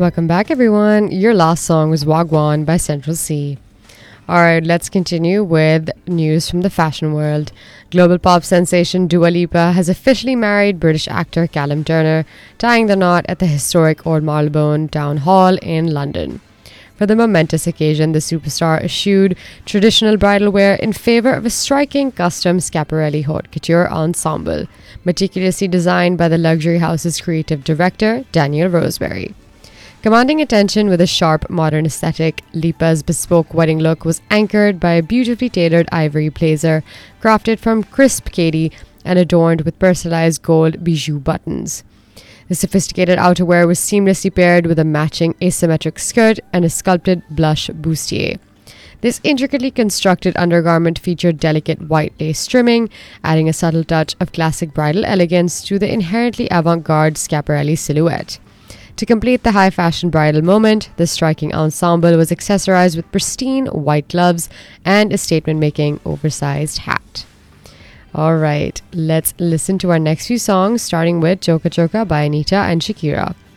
Welcome back, everyone. Your last song was Wagwan by Central C. Alright, let's continue with news from the fashion world. Global pop sensation Dua Lipa has officially married British actor Callum Turner, tying the knot at the historic Old Marylebone Town Hall in London. For the momentous occasion, the superstar eschewed traditional bridal wear in favor of a striking custom Schiaparelli haute couture ensemble, meticulously designed by the luxury house's creative director, Daniel Roseberry. Commanding attention with a sharp modern aesthetic, Lipa's bespoke wedding look was anchored by a beautifully tailored ivory blazer crafted from crisp Katie and adorned with personalized gold bijou buttons. The sophisticated outerwear was seamlessly paired with a matching asymmetric skirt and a sculpted blush bustier. This intricately constructed undergarment featured delicate white lace trimming, adding a subtle touch of classic bridal elegance to the inherently avant-garde Schiaparelli silhouette. To complete the high-fashion bridal moment, the striking ensemble was accessorized with pristine white gloves and a statement-making oversized hat. Alright, let's listen to our next few songs, starting with Choka Choka by Anita and Shakira.